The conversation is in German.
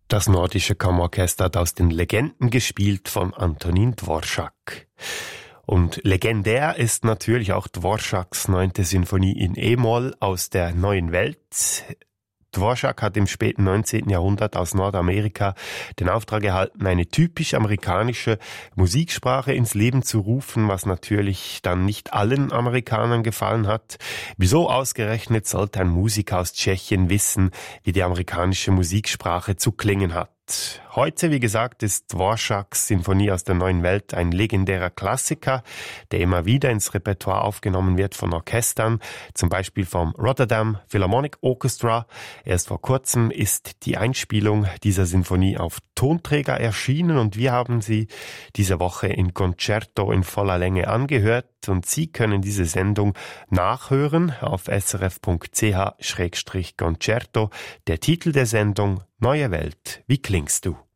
Das nordische Kammerorchester hat aus den Legenden gespielt von Antonín Dvořák. Und legendär ist natürlich auch Dvořáks 9. Sinfonie in E-Moll aus der Neuen Welt. Dvořák hat im späten 19. Jahrhundert aus Nordamerika den Auftrag erhalten, eine typisch amerikanische Musiksprache ins Leben zu rufen, was natürlich dann nicht allen Amerikanern gefallen hat. Wieso ausgerechnet sollte ein Musiker aus Tschechien wissen, wie die amerikanische Musiksprache zu klingen hat? Heute, wie gesagt, ist Dvořáks Sinfonie aus der Neuen Welt ein legendärer Klassiker, der immer wieder ins Repertoire aufgenommen wird von Orchestern, zum Beispiel vom Rotterdam Philharmonic Orchestra. Erst vor kurzem ist die Einspielung dieser Sinfonie auf Tonträger erschienen und wir haben sie diese Woche in Concerto in voller Länge angehört und Sie können diese Sendung nachhören auf srf.ch/concerto. Der Titel der Sendung: Neue Welt, wie klingst du?